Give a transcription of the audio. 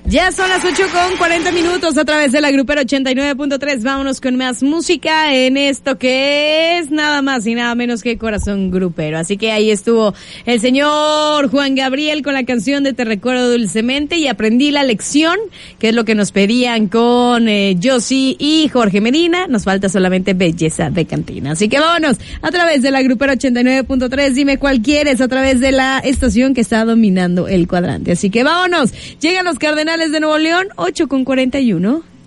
Ya son las 8:40 a través de la Grupera 89.3. Vámonos con más música en esto que es nada más y nada menos que Corazón Grupero. Así que ahí estuvo el señor Juan Gabriel con la canción de Te Recuerdo Dulcemente y Aprendí la Lección, que es lo que nos pedían con Josie y Jorge Medina. Nos falta solamente Belleza de Cantina. Así que vámonos a través de la Grupera 89.3. Dime cuál quieres a través de la estación que está dominando el cuadrante. Así que vámonos. Llegan los Cardenales de Nuevo León, 8:41.